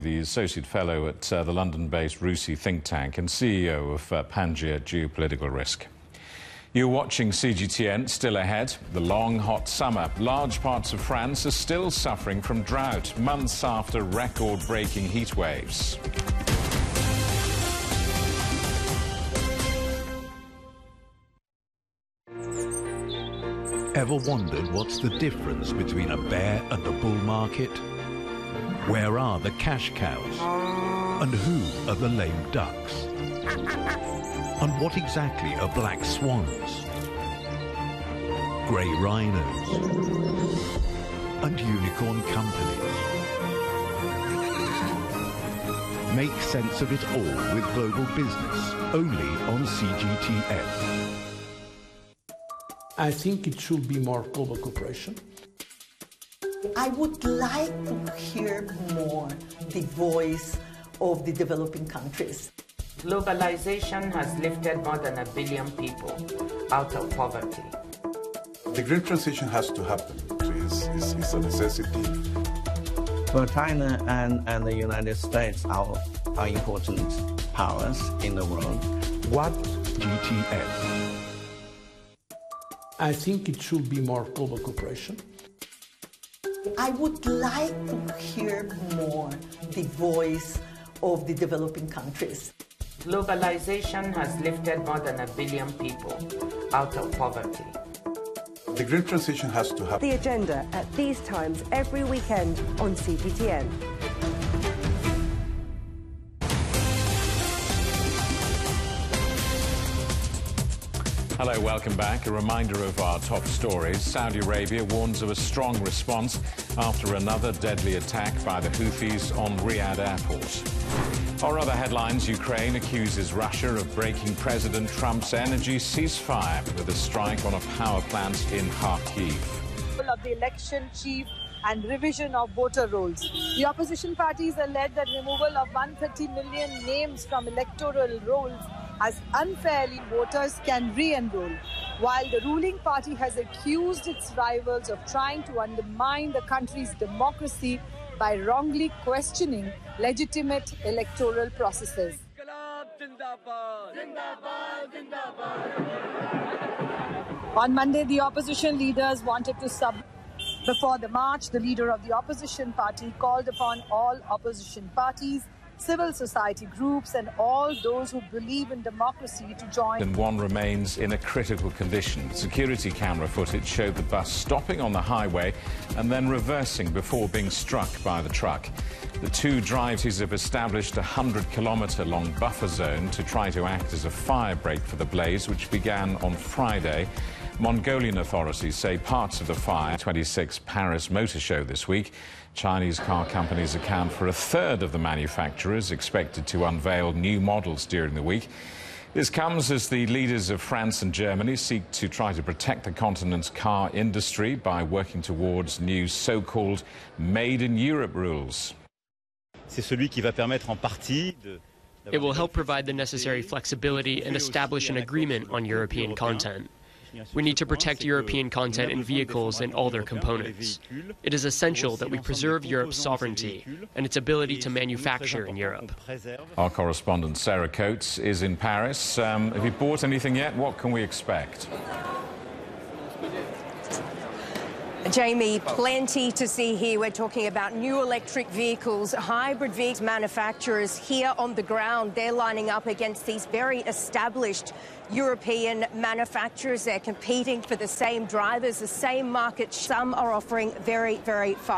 The Associate Fellow at the London-based RUSI think tank and CEO of Pangaea Geopolitical Risk. You're watching CGTN. Still ahead, the long, hot summer. Large parts of France are still suffering from drought, months after record-breaking heat waves. Ever wondered what's the difference between a bear and a bull market? Where are the cash cows? And who are the lame ducks? And what exactly are black swans? Grey rhinos? And unicorn companies? Make sense of it all with Global Business, only on CGTN. I think it should be more global cooperation. I would like to hear more the voice of the developing countries. Globalization has lifted more than 1 billion people out of poverty. The green transition has to happen. It's a necessity. Well, China and the United States are important powers in the world. What GTN? I think it should be more global cooperation. I would like to hear more the voice of the developing countries. Globalization has lifted more than 1 billion people out of poverty. The green transition has to happen. The agenda at these times every weekend on CGTN. Hello, welcome back. A reminder of our top stories. Saudi Arabia warns of a strong response after another deadly attack by the Houthis on Riyadh airport. Our other headlines: Ukraine accuses Russia of breaking President Trump's energy ceasefire with a strike on a power plant in Kharkiv. Of the election chief and revision of voter rolls. The opposition parties allege that removal of 130 million names from electoral rolls as unfairly voters can re-enroll, while the ruling party has accused its rivals of trying to undermine the country's democracy by wrongly questioning legitimate electoral processes. On Monday, the opposition leaders wanted to Before the march, the leader of the opposition party called upon all opposition parties, civil society groups and all those who believe in democracy to join. And one remains in a critical condition. Security camera footage showed the bus stopping on the highway and then reversing before being struck by the truck. The two drivers have established a 100-kilometre-long buffer zone to try to act as a fire break for the blaze, which began on Friday. Mongolian authorities say parts of the fire. 26th Paris Motor Show this week. Chinese car companies account for a third of the manufacturers, expected to unveil new models during the week. This comes as the leaders of France and Germany seek to try to protect the continent's car industry by working towards new so-called Made in Europe rules. It will help provide the necessary flexibility and establish an agreement on European content. We need to protect European content in vehicles and all their components. It is essential that we preserve Europe's sovereignty and its ability to manufacture in Europe. Our correspondent Sarah Coates is in Paris. Have you bought anything yet? What can we expect? Jamie, plenty to see here. We're talking about new electric vehicles, hybrid vehicles manufacturers here on the ground. They're lining up against these very established European manufacturers. They're competing for the same drivers, the same market. Some are offering very, very fast.